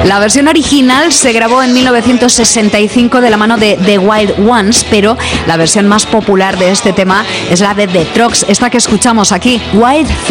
La versión original se grabó en 1965 de la mano de The Wild Ones, pero la versión más popular de este tema es la de The Trucks, esta que escuchamos aquí, Wild